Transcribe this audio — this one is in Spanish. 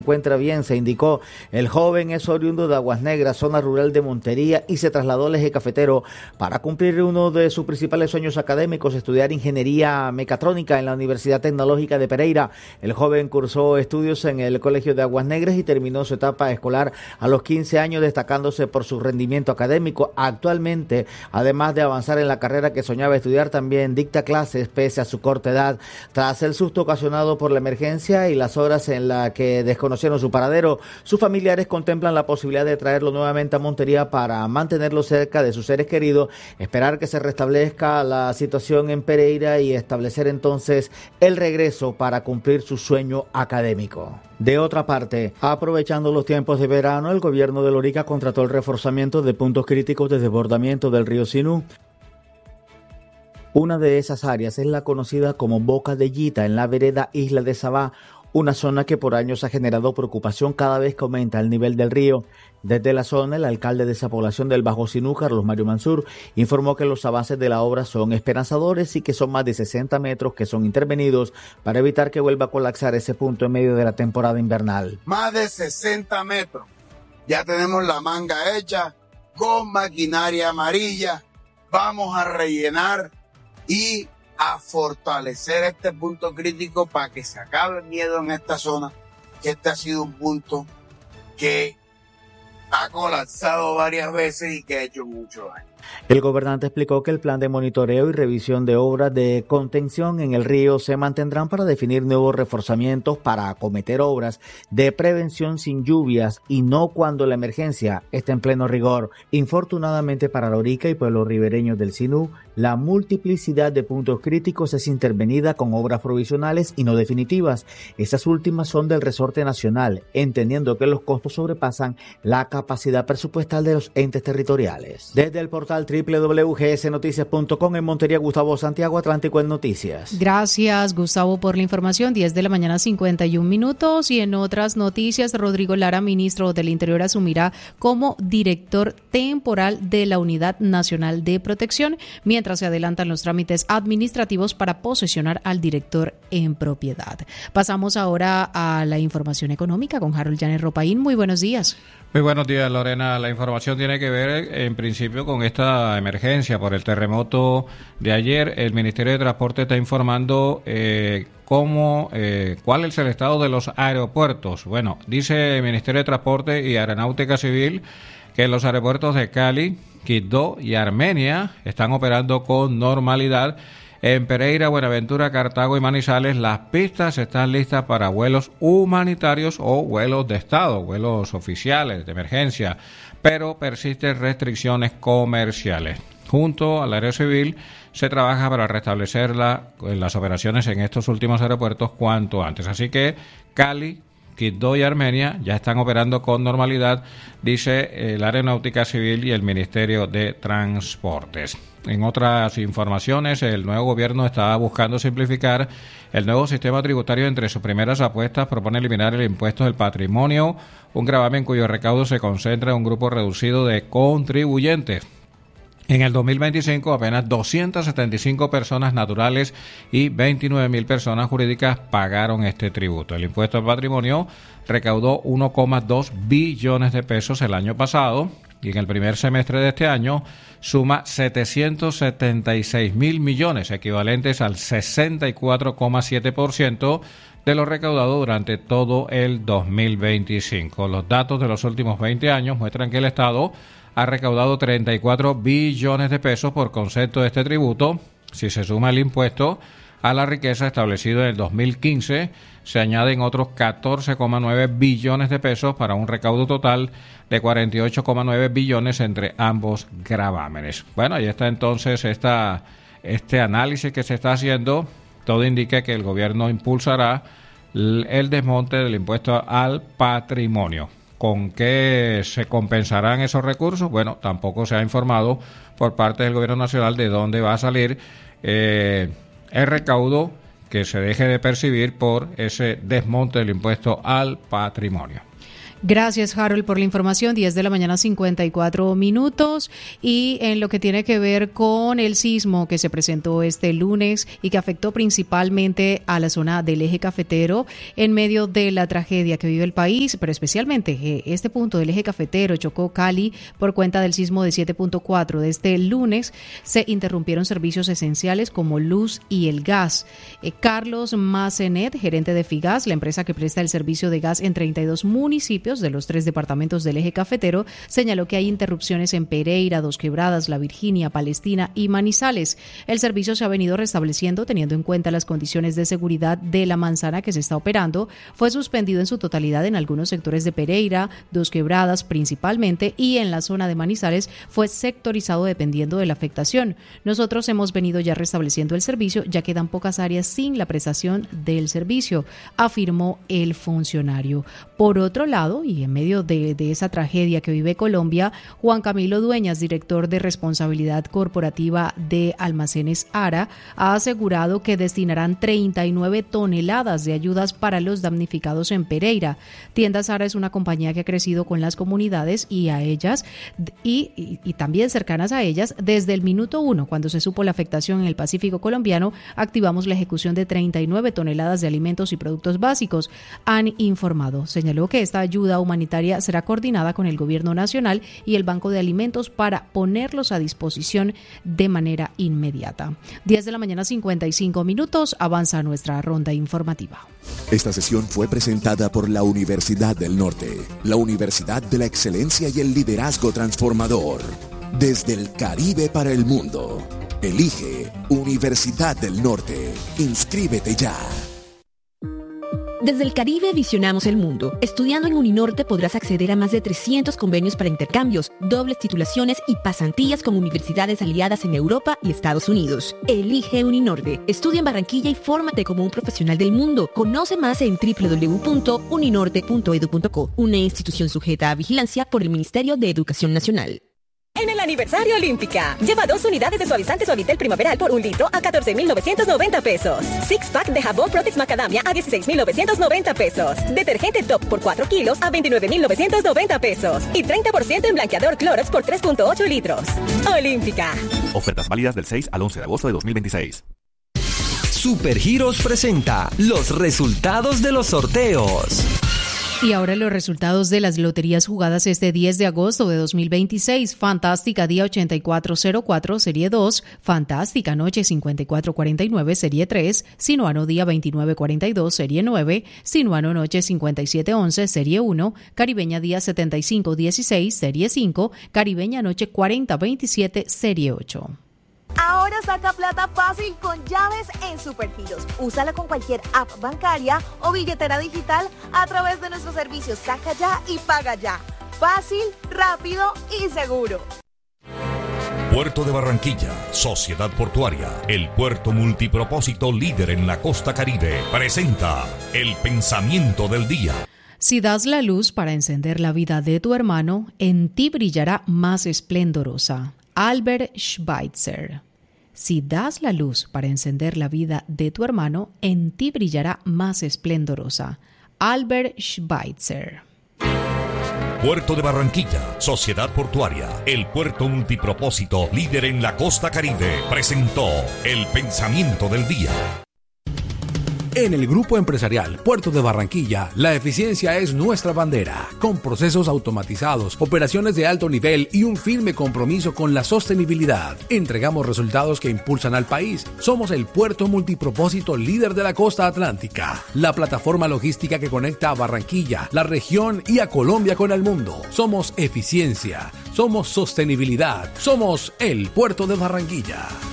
encuentra bien, se indicó. El joven es oriundo de Aguas Negras, zona rural de Montería, y se trasladó al eje cafetero para cumplir uno de sus principales sueños académicos, estudiar ingeniería mecatrónica en la Universidad Tecnológica de Pereira. El joven cursó estudios en el Colegio de Aguas Negras y terminó su etapa escolar a los 15 años, destacándose por su rendimiento académico. Actualmente, además de avanzar en la carrera que soñaba estudiar, también dicta clases pese a su corta edad. Tras el susto ocasionado por la emergencia y las horas en las que desconocieron su paradero, sus familiares contemplan la posibilidad de traerlo nuevamente a Montería para mantenerlo cerca de sus seres queridos, esperar que se restablezca la situación en Pereira y establecer entonces el regreso para cumplir su sueño académico. De otra parte, aprovechando los tiempos de verano, el gobierno de Lorica contrató el reforzamiento de puntos críticos de desbordamiento del río Sinú. Una de esas áreas es la conocida como Boca de Yita, en la vereda Isla de Sabá, una zona que por años ha generado preocupación cada vez que aumenta el nivel del río. Desde la zona, el alcalde de esa población del Bajo Sinú, Carlos Mario Mansur, informó que los avances de la obra son esperanzadores y que son más de 60 metros que son intervenidos para evitar que vuelva a colapsar ese punto en medio de la temporada invernal. Más de 60 metros. Ya tenemos la manga hecha con maquinaria amarilla. Vamos a rellenar y a fortalecer este punto crítico para que se acabe el miedo en esta zona, que este ha sido un punto que ha colapsado varias veces y que ha hecho mucho daño. El gobernante explicó que el plan de monitoreo y revisión de obras de contención en el río se mantendrán para definir nuevos reforzamientos para acometer obras de prevención sin lluvias y no cuando la emergencia esté en pleno rigor. Infortunadamente para Lorica y pueblos ribereños del Sinú, la multiplicidad de puntos críticos es intervenida con obras provisionales y no definitivas. Estas últimas son del resorte nacional, entendiendo que los costos sobrepasan la capacidad presupuestal de los entes territoriales. Desde el portal www.gsnoticias.com en Montería, Gustavo Santiago, Atlántico en Noticias. Gracias, Gustavo, por la información. 10 de la mañana, 51 minutos. Y en otras noticias, Rodrigo Lara, ministro del Interior, asumirá como director temporal de la Unidad Nacional de Protección, mientras se adelantan los trámites administrativos para posesionar al director en propiedad. Pasamos ahora a la información económica con Harold Llanes Ropaín. Muy buenos días. Muy buenos días, Lorena. La información tiene que ver, en principio, con esta emergencia por el terremoto de ayer. El Ministerio de Transporte está informando cuál es el estado de los aeropuertos. Bueno, dice el Ministerio de Transporte y Aeronáutica Civil que los aeropuertos de Cali, Quibdó y Armenia están operando con normalidad. En Pereira, Buenaventura, Cartago y Manizales, las pistas están listas para vuelos humanitarios o vuelos de Estado, vuelos oficiales de emergencia, pero persisten restricciones comerciales. Junto al área civil se trabaja para restablecer las operaciones en estos últimos aeropuertos cuanto antes. Así que Cali, Quibdó y Armenia ya están operando con normalidad, dice el Aeronáutica Civil y el Ministerio de Transportes. En otras informaciones, el nuevo gobierno está buscando simplificar el nuevo sistema tributario. Entre sus primeras apuestas propone eliminar el impuesto del patrimonio, un gravamen cuyo recaudo se concentra en un grupo reducido de contribuyentes. En el 2025, apenas 275 personas naturales y 29.000 personas jurídicas pagaron este tributo. El impuesto al patrimonio recaudó 1,2 billones de pesos el año pasado y en el primer semestre de este año suma 776.000 millones, equivalentes al 64,7% de lo recaudado durante todo el 2025. Los datos de los últimos 20 años muestran que el Estado ha recaudado 34 billones de pesos por concepto de este tributo. Si se suma el impuesto a la riqueza establecido en el 2015, se añaden otros 14,9 billones de pesos para un recaudo total de 48,9 billones entre ambos gravámenes. Bueno, ahí está entonces este análisis que se está haciendo. Todo indica que el gobierno impulsará el desmonte del impuesto al patrimonio. ¿Con qué se compensarán esos recursos? Bueno, tampoco se ha informado por parte del Gobierno Nacional de dónde va a salir el recaudo que se deje de percibir por ese desmonte del impuesto al patrimonio. Gracias, Harold, por la información. 10 de la mañana, 54 minutos. Y en lo que tiene que ver con el sismo que se presentó este lunes y que afectó principalmente a la zona del eje cafetero en medio de la tragedia que vive el país, pero especialmente este punto del eje cafetero, Chocó, Cali, por cuenta del sismo de 7.4 de este lunes, se interrumpieron servicios esenciales como luz y el gas. Carlos Massenet, gerente de Figas, la empresa que presta el servicio de gas en 32 municipios de los 3 departamentos del eje cafetero, señaló que hay interrupciones en Pereira, Dos Quebradas, La Virginia, Palestina y Manizales. El servicio se ha venido restableciendo teniendo en cuenta las condiciones de seguridad de la manzana que se está operando. Fue suspendido en su totalidad en algunos sectores de Pereira, Dos Quebradas principalmente, y en la zona de Manizales fue sectorizado dependiendo de la afectación. Nosotros hemos venido ya restableciendo el servicio, ya quedan pocas áreas sin la prestación del servicio, afirmó el funcionario. Por otro lado, y en medio de esa tragedia que vive Colombia, Juan Camilo Dueñas, director de responsabilidad corporativa de Almacenes ARA, ha asegurado que destinarán 39 toneladas de ayudas para los damnificados en Pereira. Tiendas ARA es una compañía que ha crecido con las comunidades y a ellas y también cercanas a ellas. Desde el minuto 1, cuando se supo la afectación en el Pacífico colombiano, activamos la ejecución de 39 toneladas de alimentos y productos básicos, han informado. Señaló que esta ayuda humanitaria será coordinada con el Gobierno Nacional y el Banco de Alimentos para ponerlos a disposición de manera inmediata. 10 de la mañana, 55 minutos, avanza nuestra ronda informativa. Esta sesión fue presentada por la Universidad del Norte, la Universidad de la Excelencia y el Liderazgo Transformador. Desde el Caribe para el mundo. Elige Universidad del Norte. Inscríbete ya. Desde el Caribe visionamos el mundo. Estudiando en Uninorte podrás acceder a más de 300 convenios para intercambios, dobles titulaciones y pasantías con universidades aliadas en Europa y Estados Unidos. Elige Uninorte. Estudia en Barranquilla y fórmate como un profesional del mundo. Conoce más en www.uninorte.edu.co, una institución sujeta a vigilancia por el Ministerio de Educación Nacional. En el aniversario Olímpica, lleva 2 unidades de suavizante Suavitel primaveral por 1 litro a 14,990 pesos. 6-pack de jabón Protex Macadamia a 16,990 pesos. Detergente Top por 4 kilos a 29,990 pesos. Y 30% en blanqueador Clorox por 3,8 litros. Olímpica. Ofertas válidas del 6 al 11 de agosto de 2026. Supergiros presenta los resultados de los sorteos. Y ahora los resultados de las loterías jugadas este 10 de agosto de 2026. Fantástica Día 8404, Serie 2. Fantástica Noche 5449, Serie 3. Sinuano Día 2942, Serie 9. Sinuano Noche 5711, Serie 1. Caribeña Día 7516, Serie 5. Caribeña Noche 4027, Serie 8. Ahora saca plata fácil con llaves en Supergiros. Úsala con cualquier app bancaria o billetera digital a través de nuestros servicios Saca Ya y Paga Ya. Fácil, rápido y seguro. Puerto de Barranquilla, Sociedad Portuaria, el puerto multipropósito líder en la costa Caribe, presenta el pensamiento del día. Si das la luz para encender la vida de tu hermano, en ti brillará más esplendorosa. Albert Schweitzer. Si das la luz para encender la vida de tu hermano, en ti brillará más esplendorosa. Albert Schweitzer. Puerto de Barranquilla, Sociedad Portuaria, el puerto multipropósito líder en la costa Caribe, presentó el pensamiento del día. En el Grupo Empresarial Puerto de Barranquilla, la eficiencia es nuestra bandera. Con procesos automatizados, operaciones de alto nivel y un firme compromiso con la sostenibilidad, entregamos resultados que impulsan al país. Somos el puerto multipropósito líder de la costa atlántica, la plataforma logística que conecta a Barranquilla, la región y a Colombia con el mundo. Somos eficiencia, somos sostenibilidad, somos el Puerto de Barranquilla.